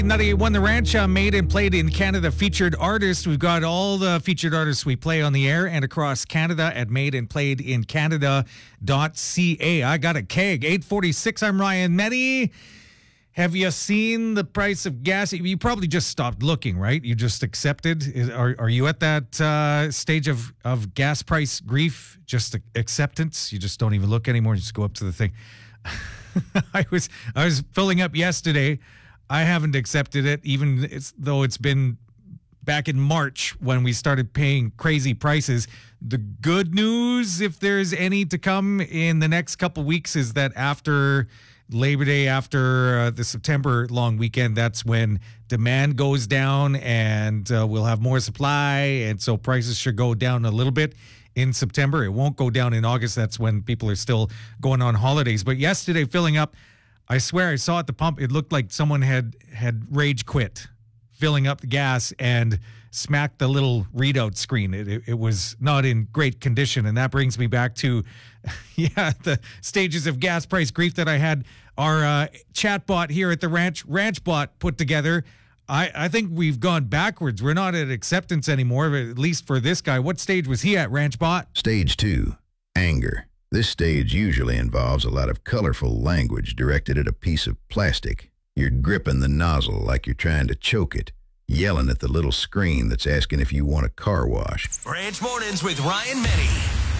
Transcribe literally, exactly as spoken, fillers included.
ninety-eight point one The Ranch, uh, made and played in Canada featured artists. We've got all the featured artists we play on the air and across Canada at made and played in Canada dot c a. I got a keg. eight forty-six, I'm Ryan Meddy. Have you seen the price of gas? You probably just stopped looking, right? You just accepted. Is, are, are you at that uh, stage of, of gas price grief? Just acceptance? You just don't even look anymore. You just go up to the thing. I was I was filling up yesterday. I haven't accepted it, even it's, though it's been back in March when we started paying crazy prices. The good news, if there's any to come in the next couple weeks, is that after Labor Day, after uh, the September long weekend, that's when demand goes down and uh, we'll have more supply. And so prices should go down a little bit in September. It won't go down in August. That's when people are still going on holidays. But yesterday, filling up, I swear I saw at the pump, it looked like someone had, had rage quit filling up the gas and smacked the little readout screen. It, it, it was not in great condition. And that brings me back to, yeah, the stages of gas price grief that I had our uh, chatbot here at the ranch, RanchBot, put together. I, I think we've gone backwards. We're not at acceptance anymore, at least for this guy. What stage was he at, RanchBot? Stage two, anger. This stage usually involves a lot of colorful language directed at a piece of plastic. You're gripping the nozzle like you're trying to choke it, yelling at the little screen that's asking if you want a car wash. Ranch Mornings with Ryan Meddy.